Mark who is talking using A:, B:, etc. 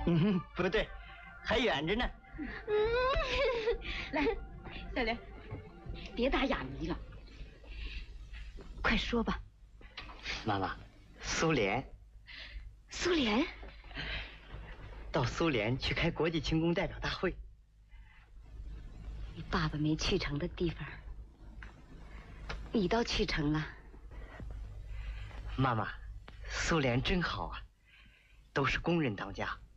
A: 不对，还远着呢。
B: 来，小莲，别打哑谜了，快说吧。
A: 妈妈，苏联。
B: 苏联？
A: 到苏联去开国际勤工代表大会。
B: 你爸爸没去成的地方，你倒去成了。
A: 妈妈，苏联真好啊，都是工人当家。